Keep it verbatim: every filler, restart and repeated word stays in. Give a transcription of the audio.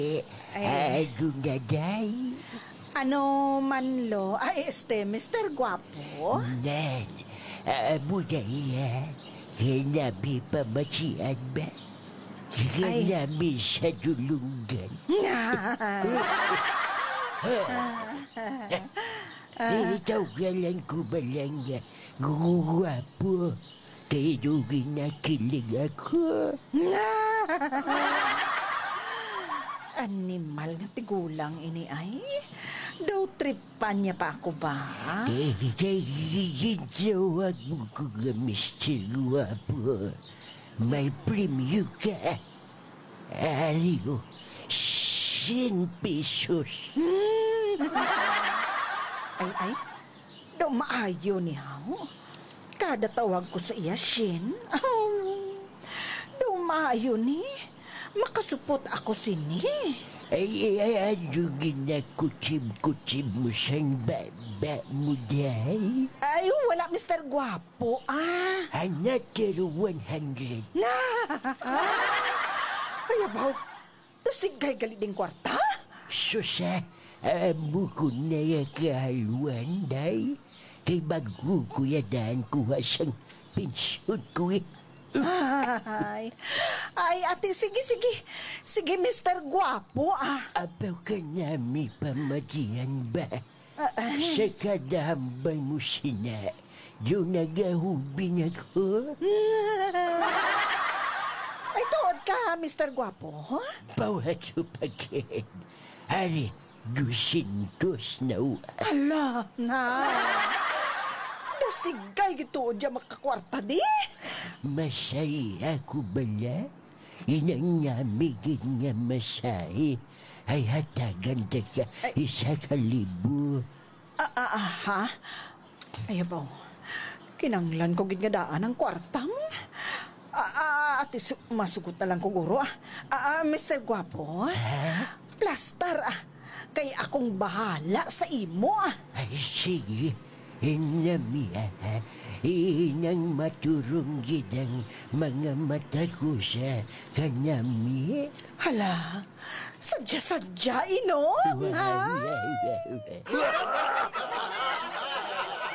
Ay, gunaday. Ano man lo? Ay, este, mister Guapo? Nan, amo na yan. Kanabi pa machian ba? Kanabi sa dulungan. Itaw ka lang ko ba lang guwapo. Kaya ginakilig ako. Animal nga tigulang ini ay. Daw tripan niya pa ako ba? Kaya ginawag mo ko nga mister Guwapo. May premyo ka. Ariyo, sin pesos. Ay, ay. Daw maayo ni Hao. Kada tawag ko sa iya, Shin. Um, daw maayo ni. Makasupot ako sini. Ay, ay, ay, ano ginakutsib-kutsib mo siyang baba mo dahi? Ay, wala, mister Guapo. Ah. Another one hundred. Na! Ay, abaw. Tasigay galiding kwarta? Susa, amo ko na yakahalwan, dahi. Kay bago ko yadaan kuha siyang pensyon ko eh. Ay, ay, ate, sige, sige. Sige, mister Guapo, ah. Apaw ka nami pamadiyan ba? Ah, ah. Sa kadahambay mo sina, yung nagahubing ako. Ay, tuod ka, mister Guapo, ha? Bawat supagid. Hari, dusintos na uwan. Ala, na. Dasigay gituod ya makakwarta di. Masaya ko bala? Inangamigin nga masahe ay hatagan ta ka isa kalibo. Ah, ah, ah, ha? Ay, abaw. Kinanglan ko gingadaan ang kwartang. Ah, ah, ate, su- masugot na lang ko, guro, ah. Ah, ah, mister Guapo, Ha? plastar, ah. Kay akong bahala sa imo, ah. Ay sige, inami ha. Inang maturong gidang mga mata ko sa kanami. Hala, sadya-sadya, inom, ha? Wow, wow, wow.